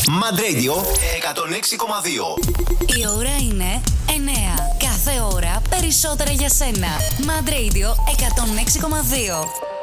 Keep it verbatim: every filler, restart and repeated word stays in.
Mad Radio εκατόν έξι κόμμα δύο. Η ώρα είναι εννιά. Κάθε ώρα περισσότερα για σένα. Mad Radio εκατόν έξι κόμμα δύο.